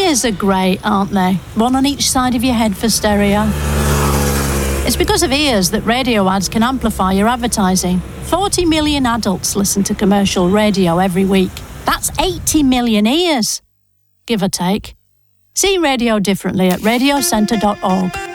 Ears are great, aren't they? One on each side of your head for stereo. It's because of ears that radio ads can amplify your advertising. 40 million adults listen to commercial radio every week. That's 80 million ears, give or take. See radio differently at radiocentre.org.